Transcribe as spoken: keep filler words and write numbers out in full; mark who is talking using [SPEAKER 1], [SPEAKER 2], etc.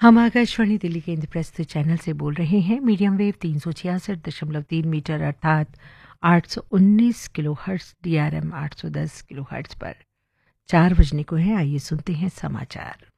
[SPEAKER 1] हम आकाशवाणी दिल्ली केंद्र प्रस्तुत चैनल से बोल रहे हैं। मीडियम वेव तीन सौ छियासठ दशमलव तीन मीटर अर्थात आठ सौ उन्नीस kilo hertz, D R M आठ सौ दस किलो हर्ट्ज पर चार बजने को है। आइए सुनते हैं समाचार।